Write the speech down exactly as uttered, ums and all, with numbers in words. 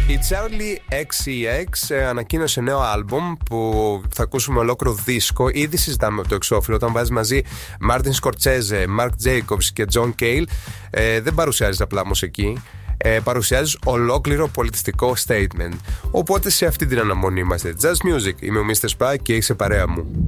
Η Charlie εξ σι εξ ε, ανακοίνωσε νέο άλμπουμ που θα ακούσουμε ολόκληρο δίσκο. Ήδη συζητάμε από το εξώφυλλο. Όταν βάζει μαζί Μάρτιν Σκορτσέζε, Μαρκ Τζέικομπς και Τζον Κέιλ, ε, δεν παρουσιάζει απλά μουσική. Ε, παρουσιάζει ολόκληρο πολιτιστικό statement. Οπότε σε αυτή την αναμονή είμαστε Jazz Music. Είμαι ο μίστερ Spy και είσαι παρέα μου.